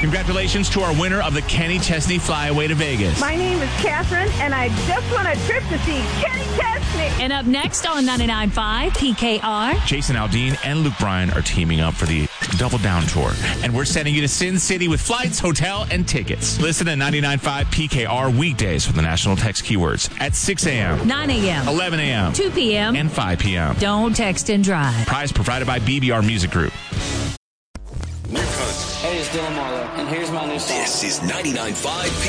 Congratulations to our winner of the Kenny Chesney Flyaway to Vegas. My name is Catherine, and I just won a trip to see Kenny Chesney. And up next on 99.5 PKR, Jason Aldean and Luke Bryan are teaming up for the Double Down Tour. And we're sending you to Sin City with flights, hotel, and tickets. Listen to 99.5 PKR weekdays for the national text keywords at 6 a.m., 9 a.m., 11 a.m., 2 p.m., and 5 p.m. Don't text and drive. Prize provided by BBR Music Group. Hey, it's Dylan Marlowe, and here's my new song. This is 99.5